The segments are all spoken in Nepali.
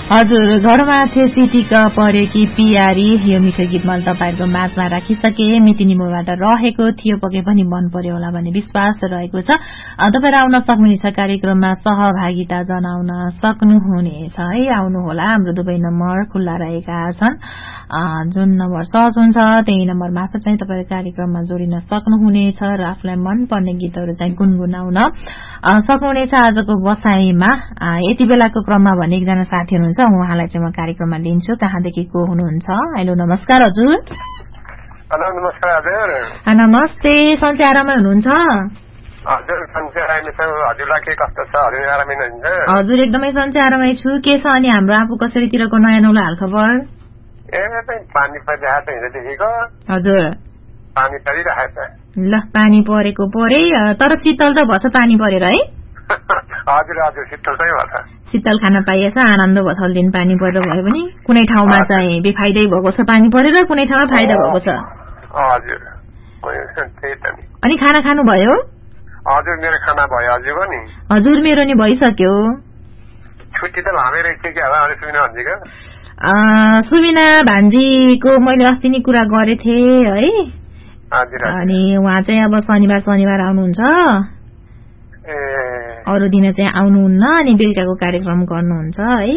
हजुर घरमा सिटिक परेकी पियारी यो मिठो गीत मैले तपाईहरुको माझमा राखिसके मितिनिमोबाट रहेको थियो पके पनि मन पर्यो होला भन्ने विश्वास रहेको छ। तपाईहरु आउन सक्नुहुनेछ कार्यक्रममा सहभागिता जनाउन सक्नुहुनेछ है। आउनु होला हाम्रो दुवै नम्बर खुल्ला रहेका छन्। जुन नम्बर सहज हुन्छ त्यही नम्बर मार्फत चाहिँ तपाईहरु कार्यक्रममा जोडिन सक्नुहुनेछ र आफुलाई मन पर्ने गीतहरु चाहिँ गुनगुनाउन सक्नुहुनेछ। आजको बसाइमा यति बेलाको क्रममा भने एकजना साथी हुनुहुन्छ उहाँलाई चाहिँ म कार्यक्रममा लिन्छु। कहाँदेखि को हुनुहुन्छ? हेलो नमस्कार हजुर। हेलो नमस्कार हजुर। नमस्ते, सन्चै आरामै हुनुहुन्छ? हजुर सन्चै आरामै छु। हजुरलाई के कस्तो छ? हजुर आरामै हुनुहुन्छ? हजुर एकदमै सन्चै आरामै छु। के छ अनि हाम्रो आफू कसरीतिरको नयाँ नौलो हालखबर? पानी परिरहेको छ हिजोदेखिको। हजुर पानी परिरहेको छ। ल पानी परेको परे तर शीतल त भएछ पानी परेर है? हजुर हजुर शीतल चाहिँ भएछ। शीतल खान पाइएछ, आनन्द भयो 6 दिन पानी परेर भयो भने। कुनै ठाउँमा चाहिँ बेफाइदै भएको छ पानी परेर, कुनै ठाउँमा फाइदा भएको छ। हजुर त्यही त नि। अनि खाना खानु भयो? हजुर मेरो खाना भयो। हजुरको नि? हजुर मेरो नि भइसक्यो। छुट्टी त लामै रहेछ कि होला अनि सुविना भन्जीको? सुविना भान्जीको मैले अस्ति नै कुरा गरेँ थिएँ है। हजुर अनि उहाँ चाहिँ अब शनिबार आउनुहुन्छ, अरू दिन चाहिँ आउनुहुन्न। अनि बेलुकाको कार्यक्रम गर्नुहुन्छ है?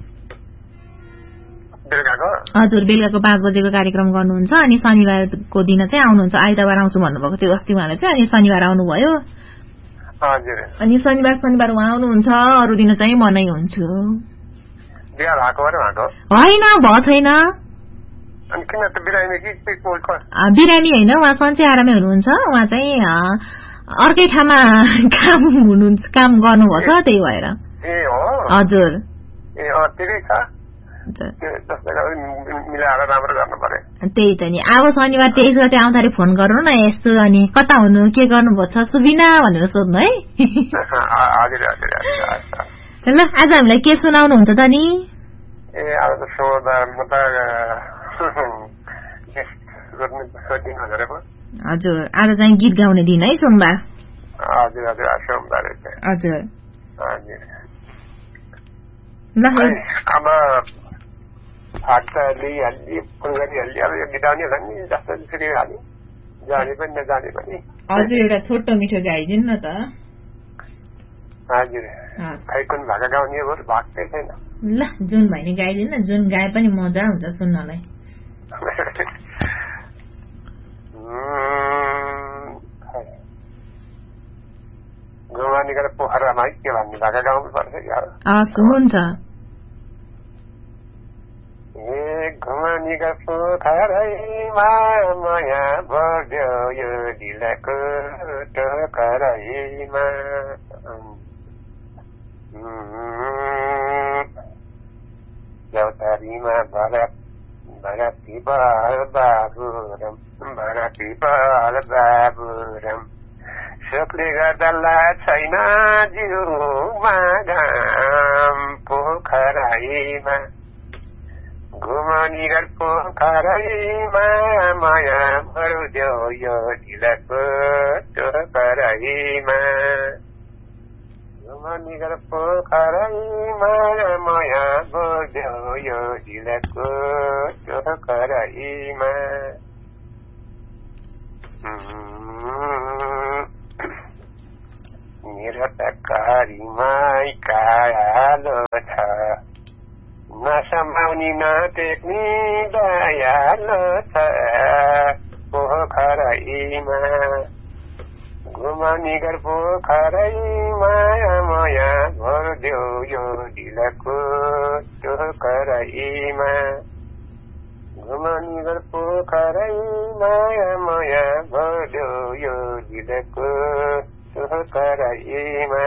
हजुर बेलुकाको 5 बजेको कार्यक्रम गर्नुहुन्छ। अनि शनिबारको दिन चाहिँ आउनुहुन्छ। आइतबार आउँछु भन्नुभएको थियो अस्ति उहाँले चाहिँ, अनि शनिबार आउनुभयो। अनि शनिबार उहाँ आउनुहुन्छ, अरू दिन चाहिँ म नै हुन्छु। होइन भयो छैन। बिरामी होइन, उहाँ सन्चै आरामै हुनुहुन्छ। उहाँ चाहिँ अर्कै ठाउँमा काम गर्नुभएको छ त्यही भएर। हजुर त्यही त नि। अब शनिबार 23 गते आउँदाखेरि फोन गर्नु न यस्तो, अनि कता हुनु के गर्नुभएको छ सुविना भनेर सोध्नु है। ल आज हामीलाई के सुनाउनुहुन्छ त नि? हजुर आज चाहिँ गीत गाउने दिन है सोमबार? हजुर सोमबार। हजुर ल अब भाग त लिइहाल्ने फोन गरिहाल्ने, अब यो बिताउने होला नि जस्तो सुनिहाल्ने, जाने पनि नजाने पनि। हजुर एउटा छोटो मिठो गाइदिनु न त। हजुर खै कुन भाका गाउने हो भागकै छैन। ल जुन भाइ नि गाइदिनु न, जुन गाए पनि मजा हुन्छ सुन्नलाई। घुमानीको पोखरामा के भन्ने भाका गाउनु पर्छ यार। हुन्छ। घुमानीको पोखरैमा माया बढ्यो यो ढिलाको टोकरैमा, चौतारीमा भरती बाल बाबुरम सुखले गर्दा छैन जिउमा घाम पोखरैमा, घुमानीघर पोखरैमा माया बढ्यो यो ढिलाको टोकरैमा, घुमानीघर पोखरैमा माया बढ्यो यो ढिलाको टोकरैमा। मेरो त कारीमै कालो छ, नसमाउने नटेक्ने दयालो छ पोखरैमा, घुमानीघर पोखरैमा माया भरिदियो यो ढिलाको टोकरैमा, घुमानीघर पोखरैमा माया भरिदियो यो ढिलाको टोकरैमा।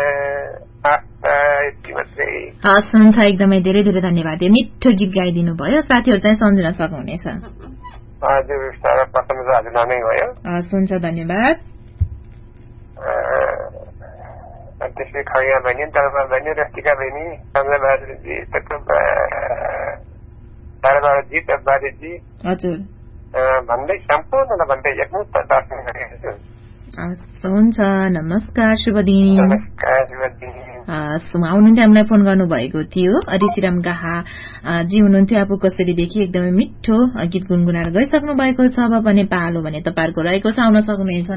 हस् हुन्छ, एकदमै धेरै धेरै धन्यवाद। मिठो गीत गाइदिनु भयो, साथीहरू चाहिँ सम्झिन सक्नुहुनेछ। हजुर पसन्द हजुर नै भयो। हस् हुन्छ धन्यवाद। त्यसै खैया बहिनी, तलमा बहिनी, रस्तिका बहिनी, कमलाबारीजी, ताराबारीजी, टब्बारीजी हजुर भन्दै सम्पूर्णलाई भन्दै एकमुष्ट दर्शन गरेको छु। हुन्छ, नमस्कार, शुभ दिन। नमस्कार, शुभ दिन। आउनुहुन्थ्यो, हामीलाई फोन गर्नुभएको थियो। ऋषिराम गाहा जी हुनुहुन्थ्यो आफू कसरीदेखि। एकदमै मिठो गीत गुनगुनाएर गइसक्नु भएको छ। अब भने पालो भने तपाईँहरूको रहेको छ। आउन सक्नुहुनेछ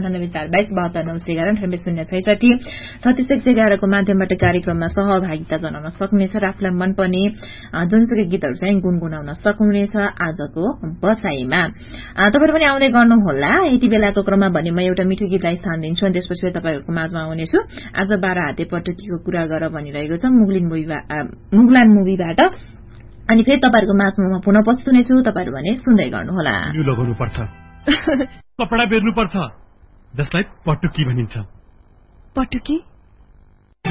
9942272966 3611 को माध्यमबाट कार्यक्रममा सहभागिता जनाउन सक्नुहुनेछ र आफूलाई मनपर्ने जुनसुकै गीतहरू चाहिँ गुनगुनाउन सक्नुहुनेछ आजको बसाईमा। तपाईँहरू पनि आउँदै गर्नुहोला। यति बेलाको क्रममा भने म एउटा मिठो गीतलाई स्थान दिन्छु अनि त्यसपछि तपाईँहरूको माझमा आउनेछु। आज 12 हाते पटुकीको कुरा गर भनिरहेको छ मुगलान मुभीबाट। अनि फेरि तपाईँहरूको माझमा म पुनः उपस्थित हुनेछु। तपाईँहरू भने सुन्दै गर्नुहोला। यो लगाउनु पर्छ, कपडा बेर्नु पर्छ, जसलाई पटुकी भनिन्छ। पटुकी